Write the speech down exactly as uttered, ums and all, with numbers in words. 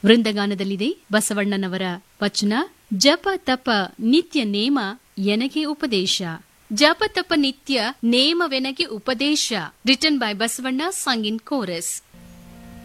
ವೃಂದಗಾನದಲ್ಲಿದೆ ಬಸವಣ್ಣನವರ ವಚನ. ಜಪ ತಪ ನಿತ್ಯ ನೇಮ ಎನಗೆ ಉಪದೇಶ. ಜಪ ತಪ ನಿತ್ಯ ನೇಮವೆನಗೆ ಉಪದೇಶ. Written by Basavanna, Sung in chorus.